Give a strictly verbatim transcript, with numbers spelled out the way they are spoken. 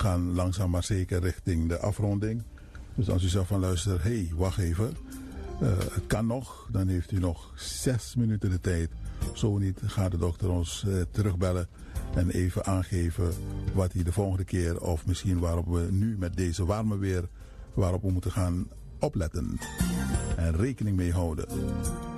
gaan langzaam maar zeker richting de afronding. Dus als u zegt van luister, hé, hey, wacht even. Uh, het kan nog, dan heeft u nog zes minuten de tijd. Zo niet gaat de dokter ons uh, terugbellen en even aangeven wat hij de volgende keer of misschien waarop we nu met deze warme weer waarop we moeten gaan opletten en rekening mee houden.